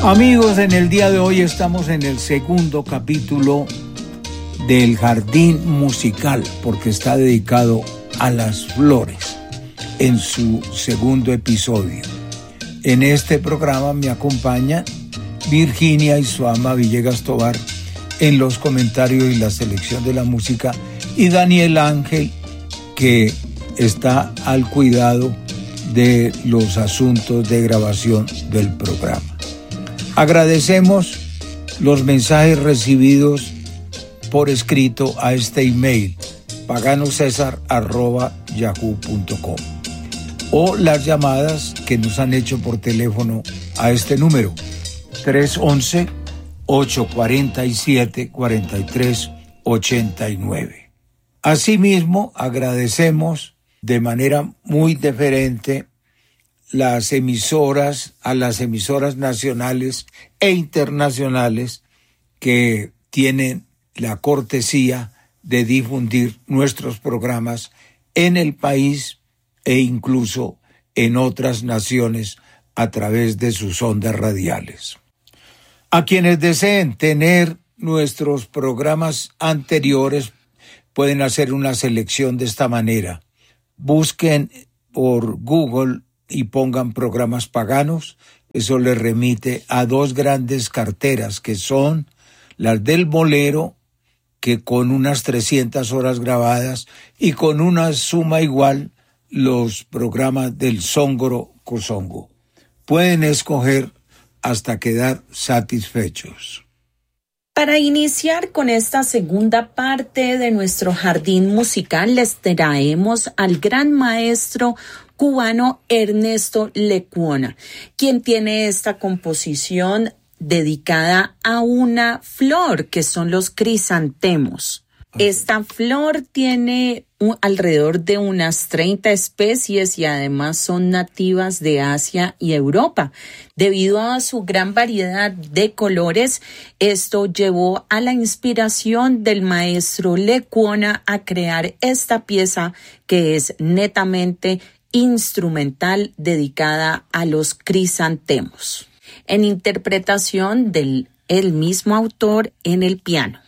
Amigos, en el día de hoy estamos en el segundo capítulo del Jardín Musical, porque está dedicado a las flores en su segundo episodio. En este programa me acompañan Virginia y su ama Villegas Tovar en los comentarios y la selección de la música, y Daniel Ángel, que está al cuidado de los asuntos de grabación del programa. Agradecemos los mensajes recibidos por escrito a este email paganosesar@yahoo.com o las llamadas que nos han hecho por teléfono a este número 311-847-4389. Asimismo, agradecemos de manera muy deferente a las emisoras nacionales e internacionales que tienen la cortesía de difundir nuestros programas en el país e incluso en otras naciones a través de sus ondas radiales. A quienes deseen tener nuestros programas anteriores pueden hacer una selección de esta manera. Busquen por Google y pongan programas paganos. Eso les remite a dos grandes carteras, que son las del bolero, que con unas 300 horas grabadas, y con una suma igual los programas del Songoro Kosongo. Pueden escoger hasta quedar satisfechos. Para iniciar con esta segunda parte de nuestro jardín musical, les traemos al gran maestro cubano Ernesto Lecuona, quien tiene esta composición dedicada a una flor que son los crisantemos. Esta flor tiene alrededor de unas 30 especies y además son nativas de Asia y Europa. Debido a su gran variedad de colores, esto llevó a la inspiración del maestro Lecuona a crear esta pieza, que es netamente instrumental, dedicada a los crisantemos, en interpretación del mismo autor en el piano.